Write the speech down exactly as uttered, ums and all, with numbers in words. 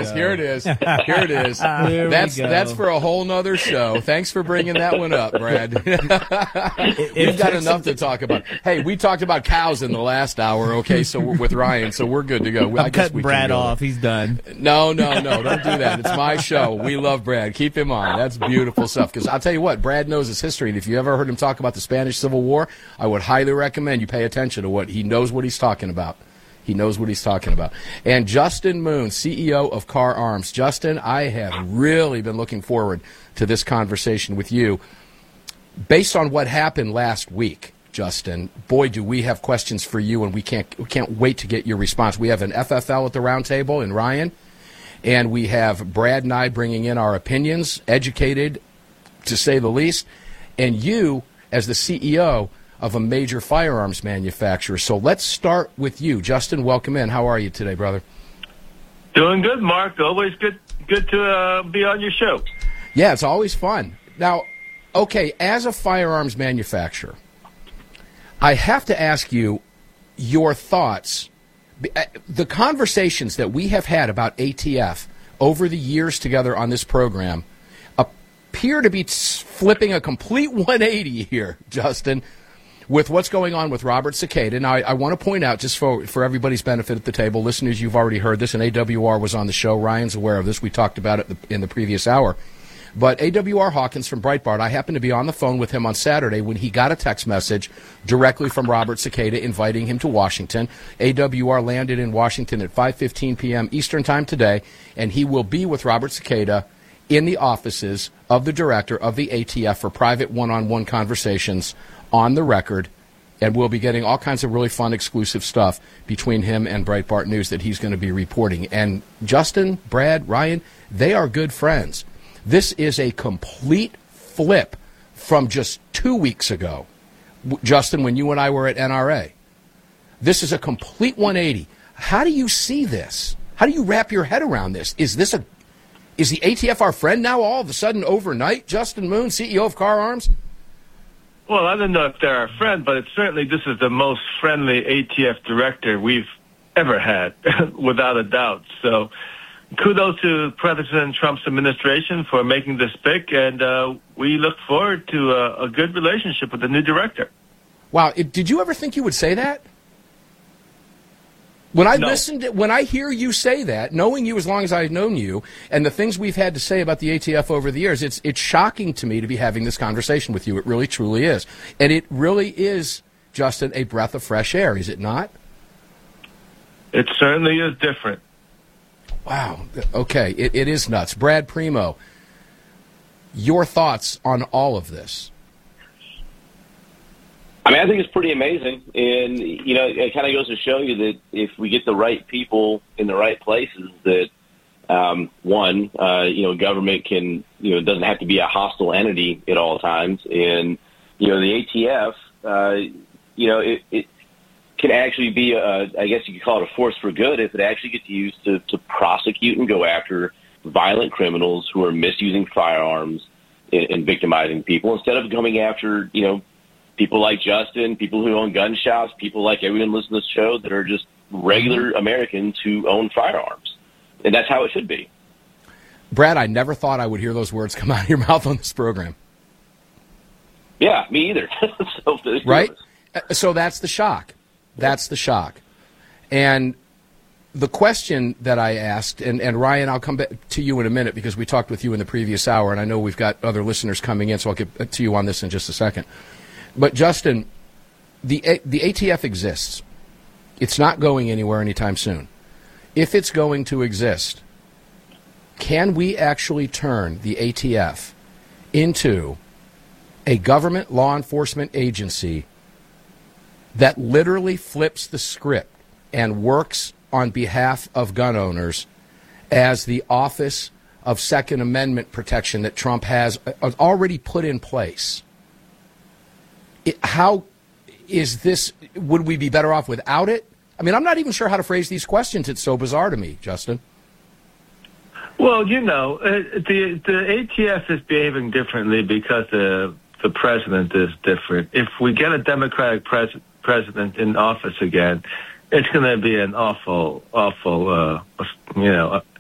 is. Here it is. Here it is. That's that's for a whole nother show. Thanks for bringing that one up, Brad. We've got enough to talk about. Hey, we talked about cows in the last hour. Okay, so we're with Ryan, so we're good to go. I'm I guess cutting we Brad can go. off. He's done. No, no, no. Don't do that. It's my show. We love Brad. Keep him on. That's beautiful stuff. Because I'll tell you what, Brad knows his history, and if you ever heard him talk about the Spanish Civil War, I would highly recommend you pay attention to what he knows what he's talking about. He knows what he's talking about. And Justin Moon, C E O of Kahr Arms. Justin, I have really been looking forward to this conversation with you. Based on what happened last week, Justin, boy, do we have questions for you, and we can't we can't wait to get your response. We have an F F L at the round table in Ryan, and we have Brad and I bringing in our opinions, educated, to say the least, and you, as the C E O of a major firearms manufacturer. So let's start with you. Justin, welcome in. How are you today, brother? Doing good, Mark. Always good good to uh, be on your show. Yeah, it's always fun. Now, okay, as a firearms manufacturer, I have to ask you your thoughts. The conversations that we have had about A T F over the years together on this program appear to be flipping a complete one eighty here, Justin, with what's going on with Robert Cicada. Now, I, I want to point out, just for, for everybody's benefit at the table, listeners, you've already heard this, and A W R was on the show. Ryan's aware of this. We talked about it in the previous hour. But A W R Hawkins from Breitbart, I happened to be on the phone with him on Saturday when he got a text message directly from Robert Cicada inviting him to Washington. A W R landed in Washington at five fifteen p.m. Eastern Time today, and he will be with Robert Cicada in the offices of the director of the A T F for private one-on-one conversations on the record, and we'll be getting all kinds of really fun exclusive stuff between him and Breitbart News that he's going to be reporting. And Justin, Brad, Ryan, they are good friends. This is a complete flip from just two weeks ago, Justin, when you and I were at N R A. This is a complete one eighty. How do you see this? How do you wrap your head around this? Is this a is the A T F our friend now all of a sudden overnight? Justin Moon, C E O of Kahr Arms? Well, I don't know if they're our friend, but it's certainly this is the most friendly A T F director we've ever had, without a doubt. So kudos to President Trump's administration for making this pick, and uh, we look forward to a, a good relationship with the new director. Wow. It, did you ever think you would say that? When I No. listened, to, when I hear you say that, knowing you as long as I've known you, and the things we've had to say about the A T F over the years, it's it's shocking to me to be having this conversation with you. It really, truly is. And it really is, Justin, a breath of fresh air, is it not? It certainly is different. Wow. Okay. It, it is nuts. Brad Primo, your thoughts on all of this? I mean, I think it's pretty amazing. And, you know, it kind of goes to show you that if we get the right people in the right places, that, um, one, uh, you know, government can, you know, doesn't have to be a hostile entity at all times. And, you know, the A T F, uh, you know, it, it can actually be, a, I guess you could call it a force for good if it actually gets used to, to prosecute and go after violent criminals who are misusing firearms and, and victimizing people, instead of going after, you know, people like Justin, people who own gun shops, people like everyone listening to this show that are just regular Americans who own firearms. And that's how it should be. Brad, I never thought I would hear those words come out of your mouth on this program. Yeah, me either. so, right? So that's the shock. That's the shock. And the question that I asked, and, and Ryan, I'll come back to you in a minute because we talked with you in the previous hour, and I know we've got other listeners coming in, so I'll get to you on this in just a second. But, Justin, the A- the A T F exists. It's not going anywhere anytime soon. If it's going to exist, can we actually turn the A T F into a government law enforcement agency that literally flips the script and works on behalf of gun owners as the Office of Second Amendment protection that Trump has already put in place? It, how is this, would we be better off without it? I mean, I'm not even sure how to phrase these questions. It's so bizarre to me, Justin. Well, you know, uh, the the A T F is behaving differently because the the president is different. If we get a Democratic pres- president in office again, it's going to be an awful, awful, uh, you know,